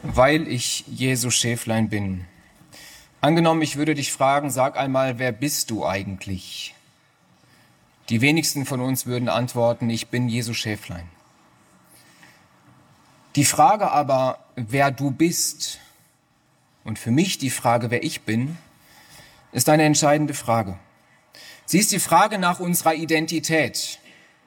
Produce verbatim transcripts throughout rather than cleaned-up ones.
Weil ich Jesu Schäflein bin. Angenommen, ich würde dich fragen, sag einmal, wer bist du eigentlich? Die wenigsten von uns würden antworten, ich bin Jesu Schäflein. Die Frage aber, wer du bist, und für mich die Frage, wer ich bin, ist eine entscheidende Frage. Sie ist die Frage nach unserer Identität.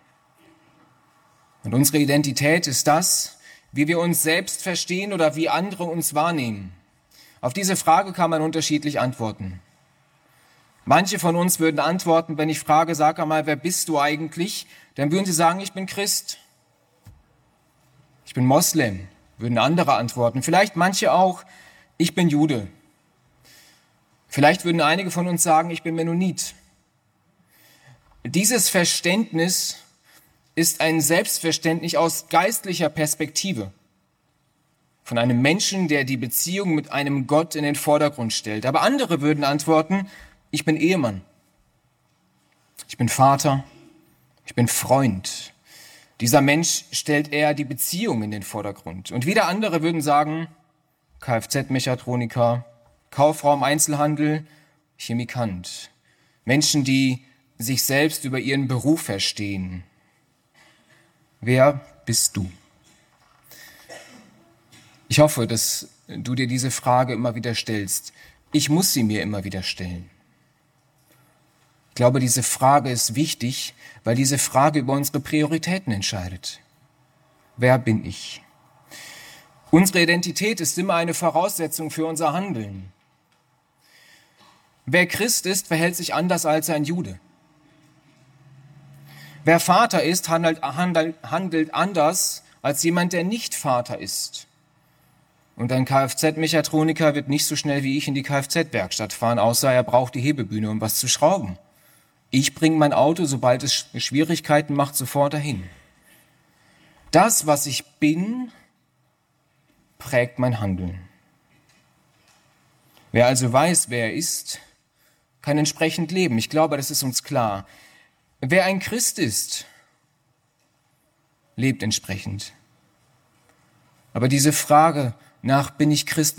Und unsere Identität ist das, wie wir uns selbst verstehen oder wie andere uns wahrnehmen. Auf diese Frage kann man unterschiedlich antworten. Manche von uns würden antworten, wenn ich frage, sag einmal, wer bist du eigentlich? Dann würden sie sagen, ich bin Christ. Ich bin Moslem, würden andere antworten. Vielleicht manche auch, ich bin Jude. Vielleicht würden einige von uns sagen, ich bin Mennonit. Dieses Verständnis ist ein Selbstverständnis aus geistlicher Perspektive. Von einem Menschen, der die Beziehung mit einem Gott in den Vordergrund stellt. Aber andere würden antworten, ich bin Ehemann. Ich bin Vater. Ich bin Freund. Dieser Mensch stellt eher die Beziehung in den Vordergrund. Und wieder andere würden sagen, Kfz-Mechatroniker, Kauffrau im Einzelhandel, Chemikant. Menschen, die sich selbst über ihren Beruf verstehen. Wer bist du? Ich hoffe, dass du dir diese Frage immer wieder stellst. Ich muss sie mir immer wieder stellen. Ich glaube, diese Frage ist wichtig, weil diese Frage über unsere Prioritäten entscheidet. Wer bin ich? Unsere Identität ist immer eine Voraussetzung für unser Handeln. Wer Christ ist, verhält sich anders als ein Jude. Wer Vater ist, handelt, handelt, handelt anders als jemand, der nicht Vater ist. Und ein Kfz-Mechatroniker wird nicht so schnell wie ich in die Kfz-Werkstatt fahren, außer er braucht die Hebebühne, um was zu schrauben. Ich bringe mein Auto, sobald es Schwierigkeiten macht, sofort dahin. Das, was ich bin, prägt mein Handeln. Wer also weiß, wer er ist, kann entsprechend leben. Ich glaube, das ist uns klar. Wer ein Christ ist, lebt entsprechend. Aber diese Frage nach, bin ich Christ,